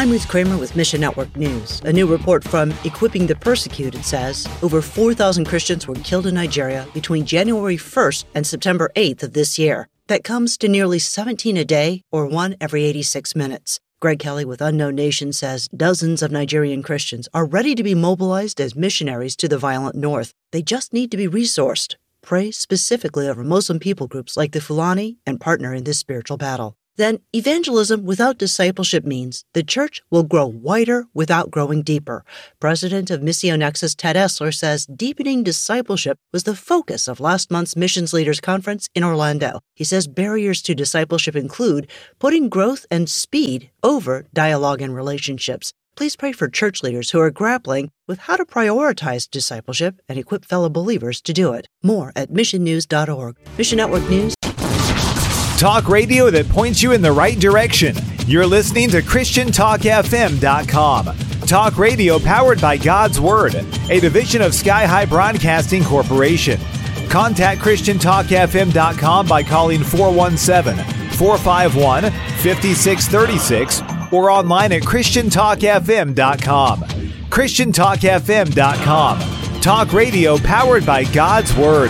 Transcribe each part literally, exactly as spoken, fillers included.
I'm Ruth Kramer with Mission Network News. A new report from Equipping the Persecuted says over four thousand Christians were killed in Nigeria between January first and September eighth of this year. That comes to nearly seventeen a day, or one every eighty-six minutes. Greg Kelly with Unknown Nation says dozens of Nigerian Christians are ready to be mobilized as missionaries to the violent north. They just need to be resourced. Pray specifically over Muslim people groups like the Fulani and partner in this spiritual battle. Then, evangelism without discipleship means the church will grow wider without growing deeper. President of Missio Nexus Ted Esler says deepening discipleship was the focus of last month's Missions Leaders Conference in Orlando. He says barriers to discipleship include putting growth and speed over dialogue and relationships. Please pray for church leaders who are grappling with how to prioritize discipleship and equip fellow believers to do it. More at mission news dot org. Mission Network News. Talk radio that points you in the right direction. You're listening to Christian Talk F M dot com. Talk radio powered by God's Word, a division of Sky High Broadcasting Corporation. Contact Christian Talk F M dot com by calling four one seven, four five one, five six three six or online at Christian Talk F M dot com. Christian Talk F M dot com. Talk radio powered by God's Word.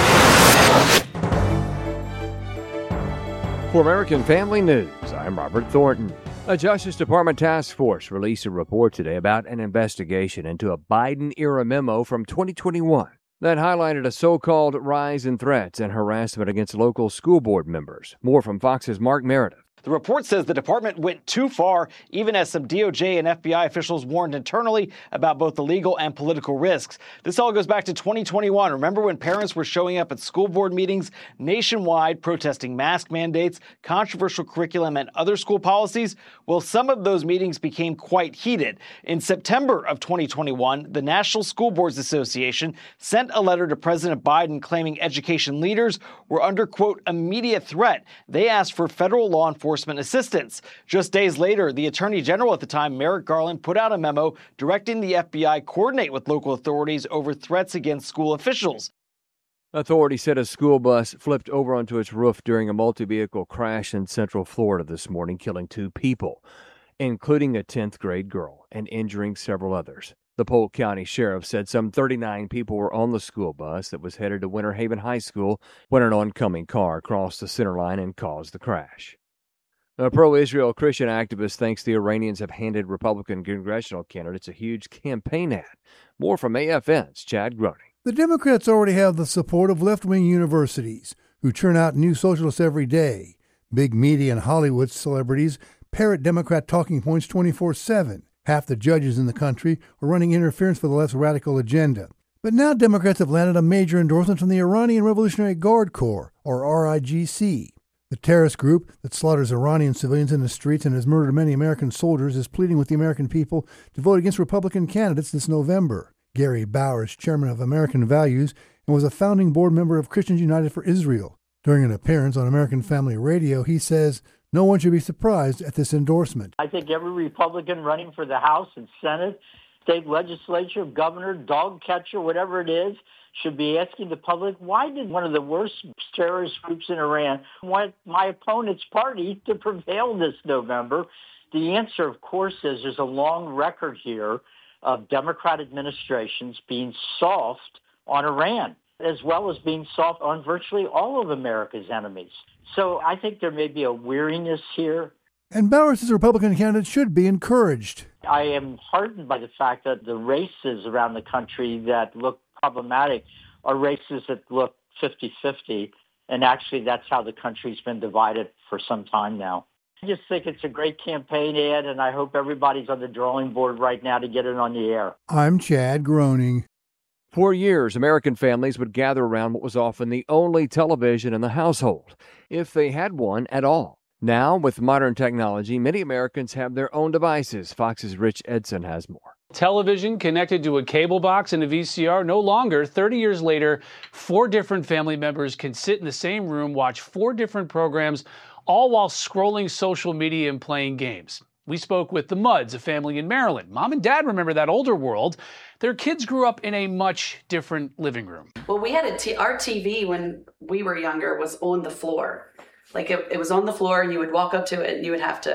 For American Family News, I'm Robert Thornton. A Justice Department task force released a report today about an investigation into a Biden-era memo from twenty twenty-one that highlighted a so-called rise in threats and harassment against local school board members. More from Fox's Mark Meredith. The report says the department went too far, even as some D O J and F B I officials warned internally about both the legal and political risks. This all goes back to twenty twenty-one. Remember when parents were showing up at school board meetings nationwide protesting mask mandates, controversial curriculum, and other school policies? Well, some of those meetings became quite heated. In September of twenty twenty-one, the National School Boards Association sent a letter to President Biden claiming education leaders were under, quote, immediate threat. They asked for federal law enforcement assistance. Just days later, the Attorney General at the time, Merrick Garland, put out a memo directing the F B I coordinate with local authorities over threats against school officials. Authorities said a school bus flipped over onto its roof during a multi-vehicle crash in Central Florida this morning, killing two people, including a tenth grade girl, and injuring several others. The Polk County Sheriff said some thirty-nine people were on the school bus that was headed to Winter Haven High School when an oncoming car crossed the center line and caused the crash. A pro-Israel Christian activist thinks the Iranians have handed Republican congressional candidates a huge campaign ad. More from A F N's Chad Groening. The Democrats already have the support of left-wing universities, who churn out new socialists every day. Big media and Hollywood celebrities parrot Democrat talking points twenty-four seven. Half the judges in the country are running interference for the left's radical agenda. But now Democrats have landed a major endorsement from the Iranian Revolutionary Guard Corps, or R I G C. The terrorist group that slaughters Iranian civilians in the streets and has murdered many American soldiers is pleading with the American people to vote against Republican candidates this November. Gary Bowers, chairman of American Values, and was a founding board member of Christians United for Israel. During an appearance on American Family Radio, he says no one should be surprised at this endorsement. I think every Republican running for the House and Senate, state legislature, governor, dog catcher, whatever it is, should be asking the public, why did one of the worst terrorist groups in Iran want my opponent's party to prevail this November? The answer, of course, is there's a long record here of Democrat administrations being soft on Iran, as well as being soft on virtually all of America's enemies. So I think there may be a weariness here. And Bowers says Republican candidates should be encouraged. I am heartened by the fact that the races around the country that look problematic are races that look fifty-fifty, and actually that's how the country's been divided for some time now. I just think it's a great campaign ad, and I hope everybody's on the drawing board right now to get it on the air. I'm Chad Groening. For years, American families would gather around what was often the only television in the household, if they had one at all. Now, with modern technology, many Americans have their own devices. Fox's Rich Edson has more. Television connected to a cable box and a V C R. No longer, thirty years later, four different family members can sit in the same room, watch four different programs, all while scrolling social media and playing games. We spoke with the Mudds, a family in Maryland. Mom and Dad remember that older world. Their kids grew up in a much different living room. Well, we had a t- our T V when we were younger was on the floor. Like it, it was on the floor, and you would walk up to it and you would have to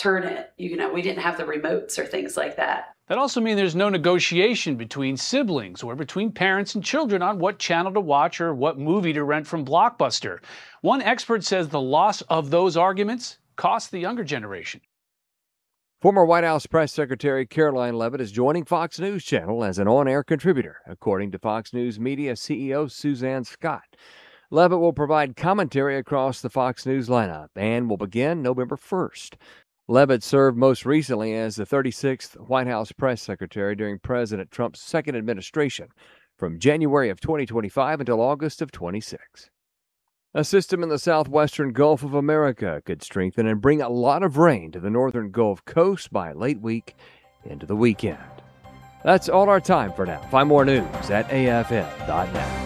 turn it. You know, we didn't have the remotes or things like that. That also means there's no negotiation between siblings or between parents and children on what channel to watch or what movie to rent from Blockbuster. One expert says the loss of those arguments costs the younger generation. Former White House Press Secretary Caroline Leavitt is joining Fox News Channel as an on-air contributor, according to Fox News Media C E O Suzanne Scott. Leavitt will provide commentary across the Fox News lineup and will begin November first. Leavitt served most recently as the thirty-sixth White House Press Secretary during President Trump's second administration, from January of twenty twenty-five until August of twenty-six. A system in the southwestern Gulf of America could strengthen and bring a lot of rain to the northern Gulf Coast by late week into the weekend. That's all our time for now. Find more news at A F M dot net.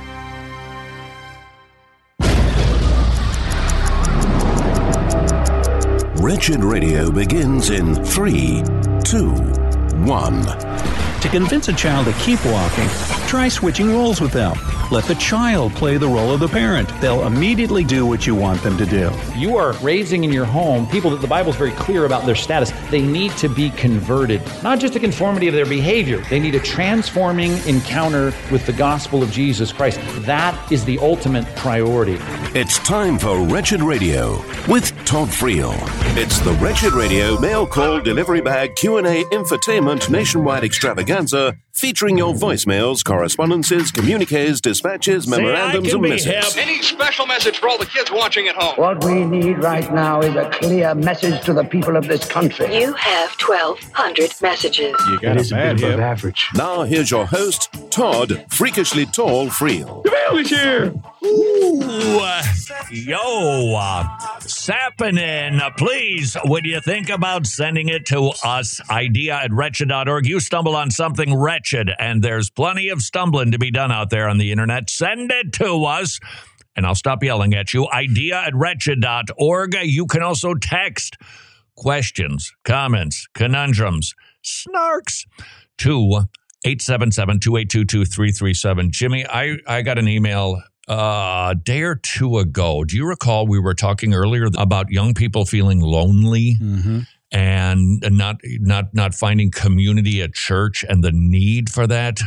Wretched Radio begins in three, two, one. To convince a child to keep walking, try switching roles with them. Let the child play the role of the parent. They'll immediately do what you want them to do. You are raising in your home people that the Bible is very clear about their status. They need to be converted, not just a conformity of their behavior. They need a transforming encounter with the gospel of Jesus Christ. That is the ultimate priority. It's time for Wretched Radio with Todd Friel. It's the Wretched Radio mail call delivery bag Q and A infotainment nationwide extravaganza featuring your voicemails, correspondences, communiques, dispatches, memorandums, and messages. Any special message for all the kids watching at home? What we need right now is a clear message to the people of this country. You have twelve hundred messages. You got a bad hip. Average. Now here's your host, Todd Freakishly Tall Friel. The mail is here. Ooh, uh, yo, uh, Sappenin, uh, please, would you think about sending it to us, idea at wretched dot org? You stumble on something wretched, and there's plenty of stumbling to be done out there on the internet. Send it to us, and I'll stop yelling at you, idea at wretched dot org. You can also text questions, comments, conundrums, snarks to eight seven seven, two eight two, two three three seven. Jimmy, I, I got an email Uh, a day or two ago. Do you recall we were talking earlier about young people feeling lonely mm-hmm. and not not not finding community at church and the need for that?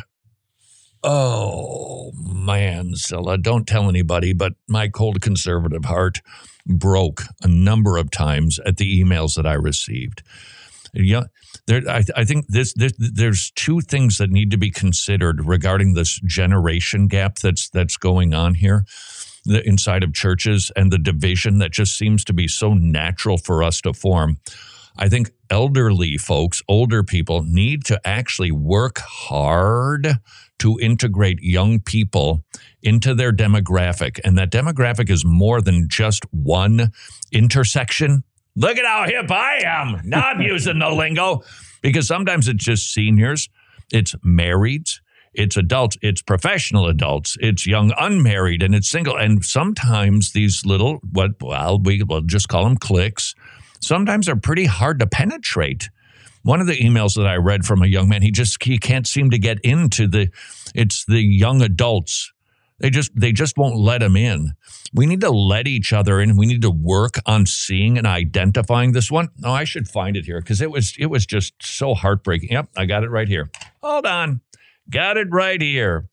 Oh, man, Zilla, don't tell anybody, but my cold conservative heart broke a number of times at the emails that I received. Yeah, there. I, I think this, this. There's two things that need to be considered regarding this generation gap that's that's going on here, the, inside of churches, and the division that just seems to be so natural for us to form. I think elderly folks, older people, need to actually work hard to integrate young people into their demographic, and that demographic is more than just one intersection. Look at how hip I am. Now I'm using the lingo. Because sometimes it's just seniors, it's marrieds, it's adults, it's professional adults, it's young unmarried, and it's single. And sometimes these little, what well, we will just call them cliques, sometimes are pretty hard to penetrate. One of the emails that I read from a young man, he just he can't seem to get into the, it's the young adults. They just they just won't let him in. We need to let each other in. We need to work on seeing and identifying this one. Oh, I should find it here because it was it was just so heartbreaking. Yep, I got it right here. Hold on. Got it right here.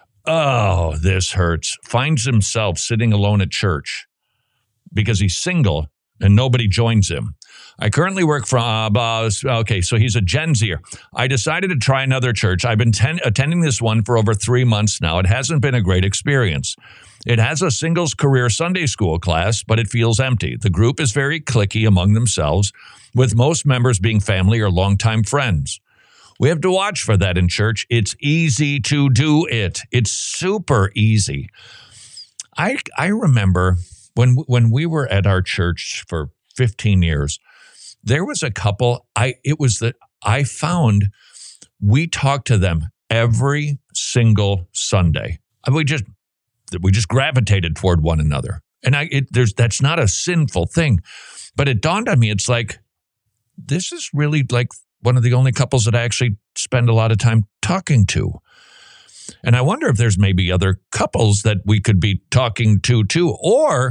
Oh, this hurts. Finds himself sitting alone at church because he's single and nobody joins him. I currently work for, uh, okay, so he's a Gen Zer. I decided to try another church. I've been ten, attending this one for over three months now. It hasn't been a great experience. It has a singles career Sunday school class, but it feels empty. The group is very cliquey among themselves, with most members being family or longtime friends. We have to watch for that in church. It's easy to do it. It's super easy. I I remember when when we were at our church for fifteen years, there was a couple, I it was that I found we talked to them every single Sunday. We just we just gravitated toward one another. And I it, there's that's not a sinful thing. But it dawned on me, it's like, this is really like one of the only couples that I actually spend a lot of time talking to. And I wonder if there's maybe other couples that we could be talking to too, or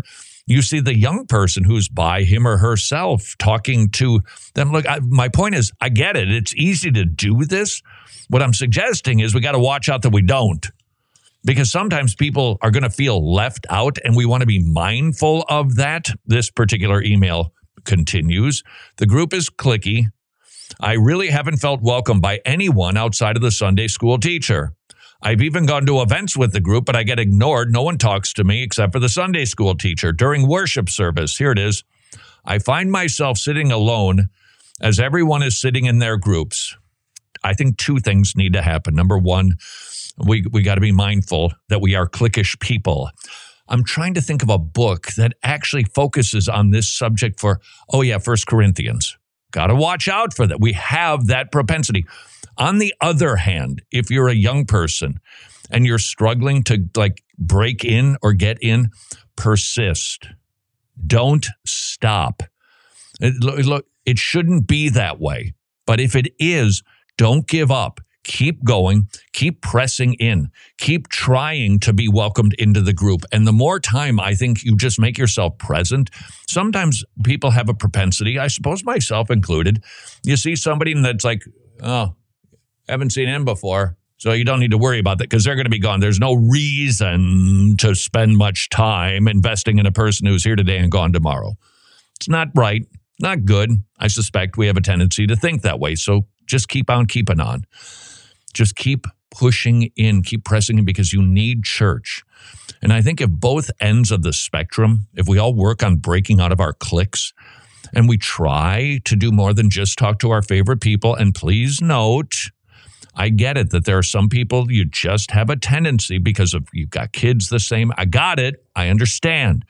You see the young person who's by him or herself talking to them. Look, I, my point is, I get it. It's easy to do this. What I'm suggesting is we got to watch out that we don't. Because sometimes people are going to feel left out, and we want to be mindful of that. This particular email continues. The group is cliquey. I really haven't felt welcome by anyone outside of the Sunday school teacher. I've even gone to events with the group, but I get ignored. No one talks to me except for the Sunday school teacher. During worship service, here it is, I find myself sitting alone as everyone is sitting in their groups. I think two things need to happen. Number one, we, we got to be mindful that we are cliquish people. I'm trying to think of a book that actually focuses on this subject for, oh yeah, First Corinthians. Got to watch out for that. We have that propensity. On the other hand, if you're a young person and you're struggling to like break in or get in, persist. Don't stop. It, look, it shouldn't be that way. But if it is, don't give up. Keep going. Keep pressing in. Keep trying to be welcomed into the group. And the more time I think you just make yourself present, sometimes people have a propensity, I suppose myself included. You see somebody that's like, oh, haven't seen him before, so you don't need to worry about that because they're going to be gone. There's no reason to spend much time investing in a person who's here today and gone tomorrow. It's not right, not good. I suspect we have a tendency to think that way. So just keep on keeping on. Just keep pushing in, keep pressing in because you need church. And I think if both ends of the spectrum, if we all work on breaking out of our cliques and we try to do more than just talk to our favorite people, and please note, I get it that there are some people you just have a tendency because of you've got kids the same. I got it. I understand.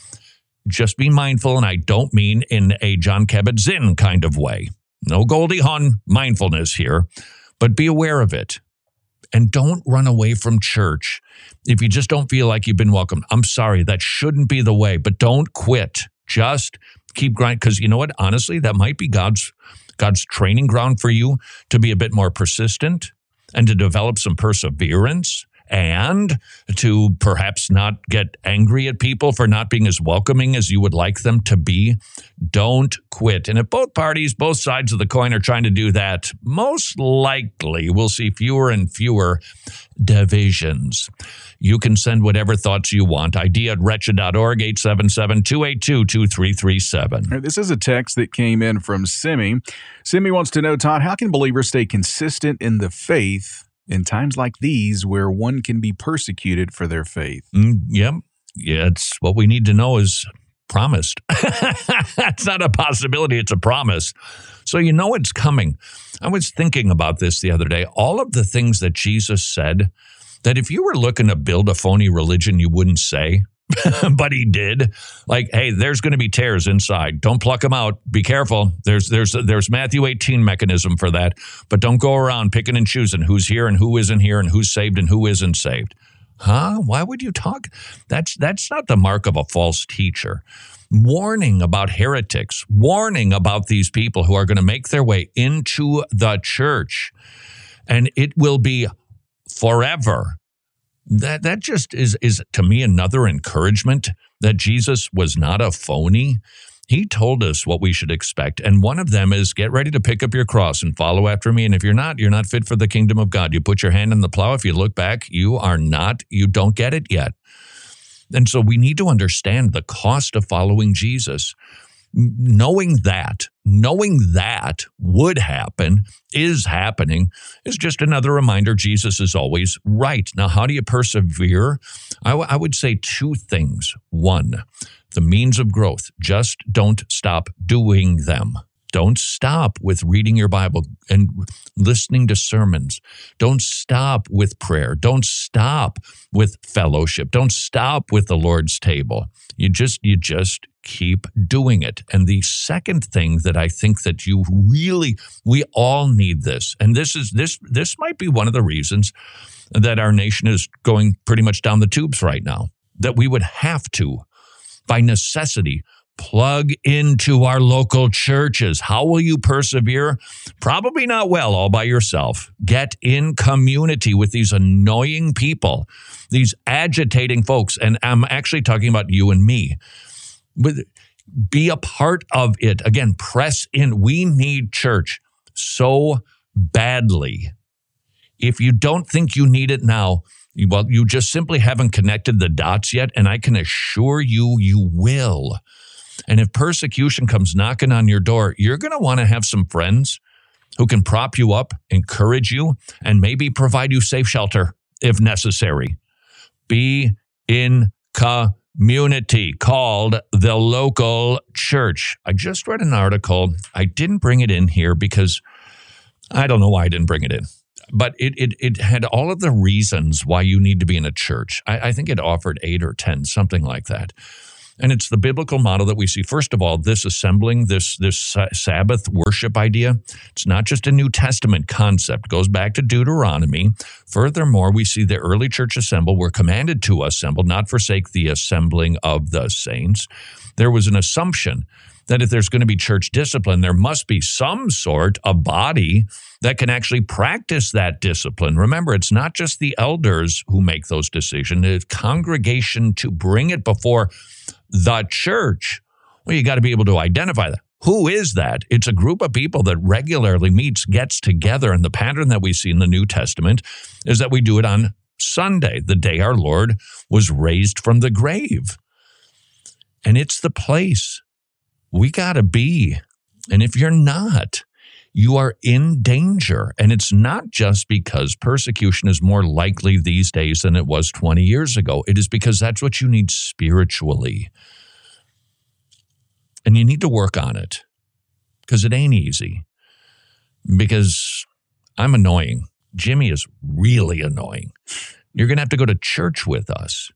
Just be mindful, and I don't mean in a John Kabat-Zinn kind of way. No Goldie Hawn mindfulness here, but be aware of it. And don't run away from church if you just don't feel like you've been welcomed. I'm sorry, that shouldn't be the way, but don't quit. Just keep grinding, because you know what? Honestly, that might be God's God's training ground for you to be a bit more persistent and to develop some perseverance and to perhaps not get angry at people for not being as welcoming as you would like them to be. Don't quit. And if both parties, both sides of the coin are trying to do that, most likely we'll see fewer and fewer divisions. You can send whatever thoughts you want. Idea at wretched dot org, eight seven seven, two eight two, two three three seven. This is a text that came in from Simi. Simi wants to know, Todd, how can believers stay consistent in the faith in times like these where one can be persecuted for their faith? Mm, yep. Yeah, it's what we need to know is promised. It's not a possibility, it's a promise. So you know it's coming. I was thinking about this the other day. All of the things that Jesus said, that if you were looking to build a phony religion, you wouldn't say, but he did. Like, hey, there's going to be tares inside. Don't pluck them out. Be careful. There's there's there's Matthew eighteen mechanism for that. But don't go around picking and choosing who's here and who isn't here and who's saved and who isn't saved. Huh? Why would you talk? That's that's not the mark of a false teacher. Warning about heretics. Warning about these people who are going to make their way into the church. And it will be forever. That that just is, is to me, another encouragement that Jesus was not a phony. He told us what we should expect. And one of them is get ready to pick up your cross and follow after me. And if you're not, you're not fit for the kingdom of God. You put your hand in the plow. If you look back, you are not, you don't get it yet. And so we need to understand the cost of following Jesus. Knowing that, knowing that would happen, is happening, is just another reminder Jesus is always right. Now, how do you persevere? I, w- I would say two things. One, the means of growth. Just don't stop doing them. Don't stop with reading your Bible and listening to sermons. Don't stop with prayer. Don't stop with fellowship. Don't stop with the Lord's table. You just, you just keep doing it. And the second thing that I think that you really, we all need this. And this is, this, this might be one of the reasons that our nation is going pretty much down the tubes right now, that we would have to, by necessity, plug into our local churches. How will you persevere? Probably not well all by yourself. Get in community with these annoying people, these agitating folks. And I'm actually talking about you and me. But be a part of it. Again, press in. We need church so badly. If you don't think you need it now, well, you just simply haven't connected the dots yet, and I can assure you, you will. And if persecution comes knocking on your door, you're going to want to have some friends who can prop you up, encourage you, and maybe provide you safe shelter if necessary. Be in community called the local church. I just read an article. I didn't bring it in here because I don't know why I didn't bring it in. But it it it had all of the reasons why you need to be in a church. I, I think it offered eight or ten, something like that. And it's the biblical model that we see. First of all, this assembling, this this Sabbath worship idea, it's not just a New Testament concept. It goes back to Deuteronomy. Furthermore, we see the early church assemble. We're commanded to assemble, not forsake the assembling of the saints. There was an assumption that if there's going to be church discipline, there must be some sort of body that can actually practice that discipline. Remember, it's not just the elders who make those decisions. It's congregation to bring it before the church. Well, you got to be able to identify that. Who is that? It's a group of people that regularly meets, gets together. And the pattern that we see in the New Testament is that we do it on Sunday, the day our Lord was raised from the grave. And it's the place we got to be. And if you're not, you are in danger. And it's not just because persecution is more likely these days than it was twenty years ago. It is because that's what you need spiritually. And you need to work on it because it ain't easy. Because I'm annoying. Jimmy is really annoying. You're going to have to go to church with us.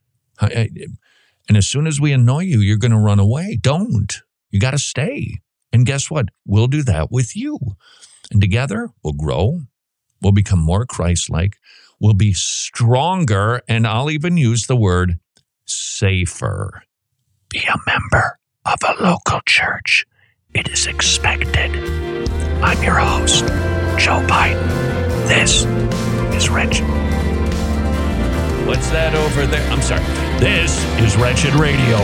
And as soon as we annoy you, you're going to run away. Don't. You got to stay. And guess what? We'll do that with you. And together, we'll grow. We'll become more Christ-like. We'll be stronger. And I'll even use the word safer. Be a member of a local church. It is expected. I'm your host, Joe Biden. This is Wretched. What's that over there? I'm sorry. This is Wretched Radio.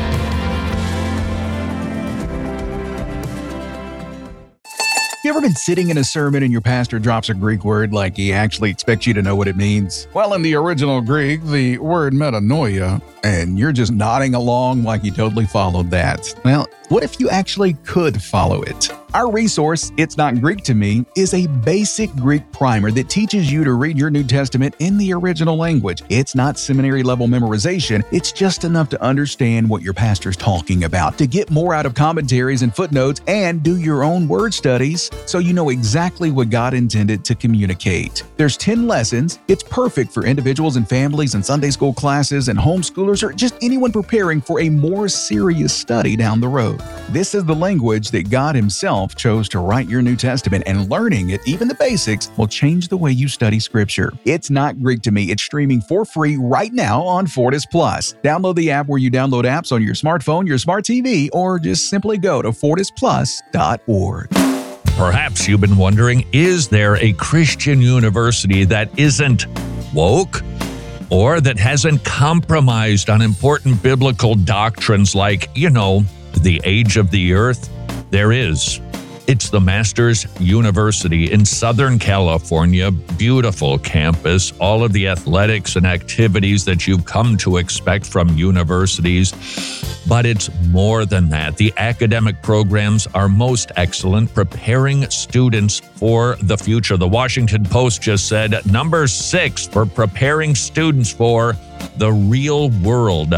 You ever been sitting in a sermon and your pastor drops a Greek word like he actually expects you to know what it means? Well, in the original Greek, the word metanoia, and you're just nodding along like you totally followed that. Well, what if you actually could follow it? Our resource, It's Not Greek to Me, is a basic Greek primer that teaches you to read your New Testament in the original language. It's not seminary-level memorization. It's just enough to understand what your pastor's talking about, to get more out of commentaries and footnotes, and do your own word studies so you know exactly what God intended to communicate. There's ten lessons. It's perfect for individuals and families and Sunday school classes and homeschoolers or just anyone preparing for a more serious study down the road. This is the language that God Himself chose to write your New Testament, and learning it, even the basics, will change the way you study Scripture. It's Not Greek to Me. It's streaming for free right now on Fortis Plus. Download the app where you download apps on your smartphone, your smart T V, or just simply go to fortis plus dot org. Perhaps you've been wondering, is there a Christian university that isn't woke or that hasn't compromised on important biblical doctrines like, you know, the age of the earth? There is. It's the Masters University in Southern California. Beautiful campus, all of the athletics and activities that you've come to expect from universities. But it's more than that. The academic programs are most excellent, preparing students for the future. The Washington Post just said number six for preparing students for the real world.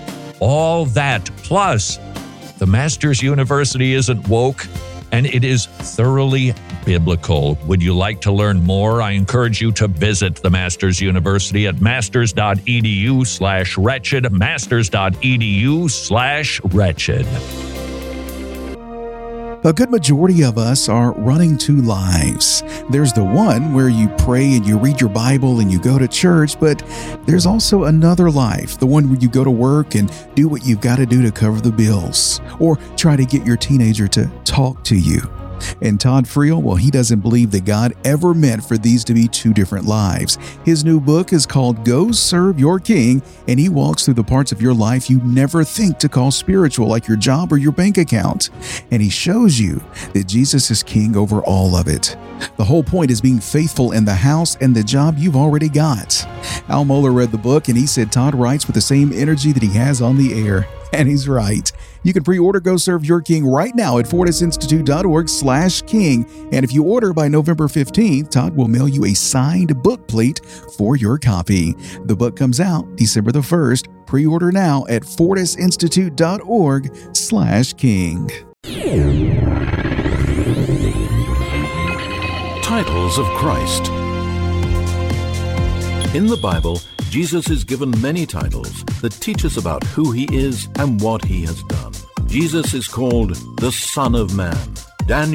All that, plus the Masters University isn't woke, and it is thoroughly biblical. Would you like to learn more? I encourage you to visit the Masters University at masters.edu slash wretched, masters.edu slash wretched. A good majority of us are running two lives. There's the one where you pray and you read your Bible and you go to church, but there's also another life, the one where you go to work and do what you've got to do to cover the bills, or try to get your teenager to talk to you. And Todd Friel, well, he doesn't believe that God ever meant for these to be two different lives. His new book is called Go Serve Your King, and he walks through the parts of your life you never think to call spiritual, like your job or your bank account. And he shows you that Jesus is king over all of it. The whole point is being faithful in the house and the job you've already got. Al Mohler read the book, and he said Todd writes with the same energy that he has on the air. And he's right. You can pre-order Go Serve Your King right now at fortisinstitute.org slash king. And if you order by November fifteenth, Todd will mail you a signed book plate for your copy. The book comes out December the first. Pre-order now at fortisinstitute.org slash king. Titles of Christ. In the Bible, Jesus is given many titles that teach us about who he is and what he has done. Jesus is called the Son of Man. Daniel